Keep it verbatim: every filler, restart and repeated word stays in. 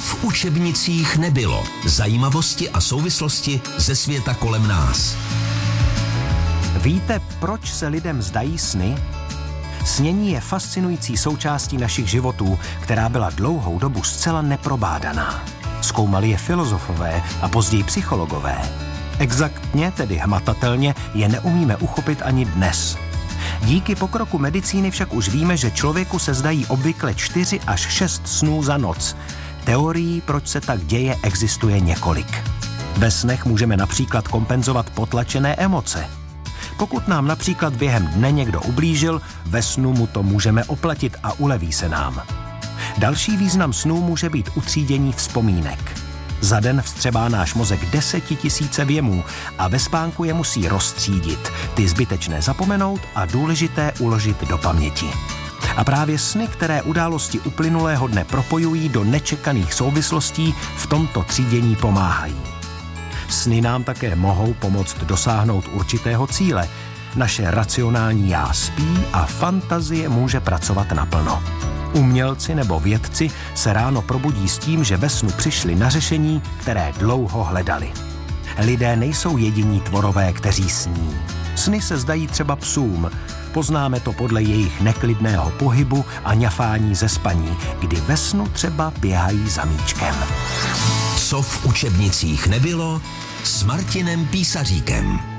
v učebnicích nebylo. Zajímavosti a souvislosti ze světa kolem nás. Víte, proč se lidem zdají sny? Snění je fascinující součástí našich životů, která byla dlouhou dobu zcela neprobádaná. Zkoumali je filozofové a později psychologové. Exaktně, tedy hmatatelně, je neumíme uchopit ani dnes. Díky pokroku medicíny však už víme, že člověku se zdají obvykle čtyři až šest snů za noc. Teorií, proč se tak děje, existuje několik. Ve snech můžeme například kompenzovat potlačené emoce. Pokud nám například během dne někdo ublížil, ve snu mu to můžeme oplatit a uleví se nám. Další význam snů může být utřídění vzpomínek. Za den vstřebá náš mozek desetitisíce věmů a ve spánku je musí rozstřídit, ty zbytečné zapomenout a důležité uložit do paměti. A právě sny, které události uplynulého dne propojují do nečekaných souvislostí, v tomto třídění pomáhají. Sny nám také mohou pomoct dosáhnout určitého cíle. Naše racionální já spí a fantazie může pracovat naplno. Umělci nebo vědci se ráno probudí s tím, že ve snu přišli na řešení, které dlouho hledali. Lidé nejsou jediní tvorové, kteří sní. Sny se zdají třeba psům. Poznáme to podle jejich neklidného pohybu a ňafání ze spaní, kdy ve snu třeba běhají za míčkem. Co v učebnicích nebylo, s Martinem Písaříkem.